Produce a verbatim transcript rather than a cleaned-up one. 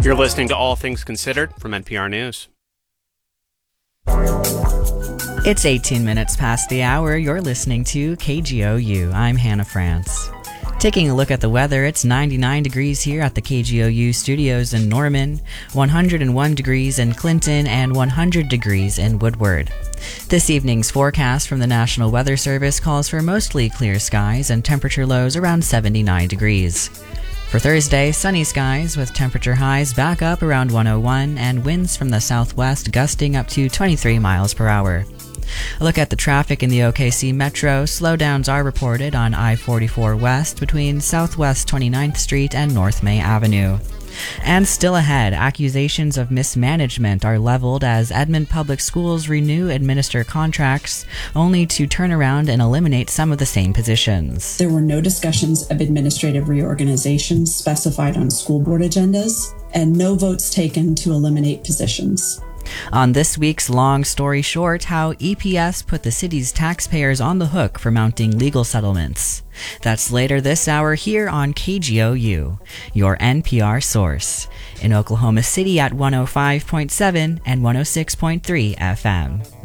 You're listening to All Things Considered from N P R News. It's eighteen minutes past the hour. You're listening to K G O U. I'm Hannah France. Taking a look at the weather, it's ninety-nine degrees here at the K G O U studios in Norman, one hundred one degrees in Clinton, and one hundred degrees in Woodward. This evening's forecast from the National Weather Service calls for mostly clear skies and temperature lows around seventy-nine degrees. For Thursday, sunny skies with temperature highs back up around one oh one and winds from the southwest gusting up to twenty-three miles per hour. A look at the traffic in the O K C Metro. Slowdowns are reported on I forty-four West between Southwest twenty-ninth Street and North May Avenue. And still ahead, accusations of mismanagement are leveled as Edmond Public Schools renew administrator contracts, only to turn around and eliminate some of the same positions. There were no discussions of administrative reorganization specified on school board agendas, and no votes taken to eliminate positions. On this week's Long Story Short, how E P S put the city's taxpayers on the hook for mounting legal settlements. That's later this hour here on K G O U, your N P R source, in Oklahoma City at one oh five point seven and one oh six point three F M.